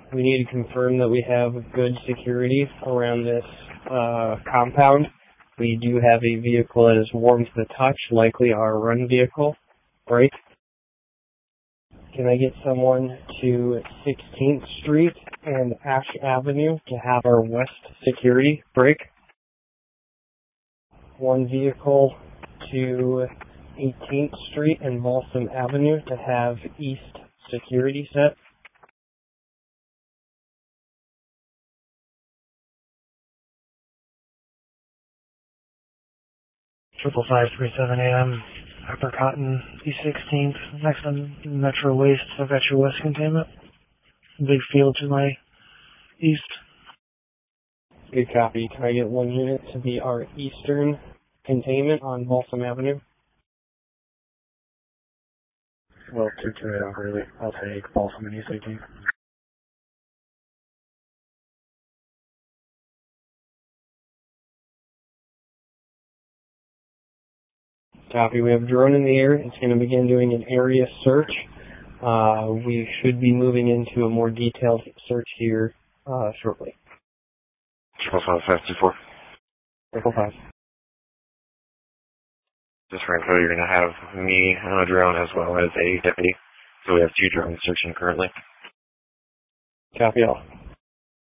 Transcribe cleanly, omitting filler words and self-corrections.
We need to confirm that we have good security around this compound. We do have a vehicle that is warm to the touch, likely our run vehicle. Right? Can I get someone to 16th Street and Ash Avenue to have our west security break? One vehicle to 18th Street and Balsam Avenue to have east security set. 55537 AM, Upper Cotton, East 16th, next on Metro Waste. I've got your west containment. Big field to my east. Good copy. Can I get one unit to be our eastern containment on Balsam Avenue? Well, 228 really. I'll take Balsam and East 18th. Copy. We have a drone in the air. It's going to begin doing an area search. We should be moving into a more detailed search here shortly. 554. 555. Just for info, you're going to have me on a drone as well as a deputy. So we have 2 drones searching currently. Copy all.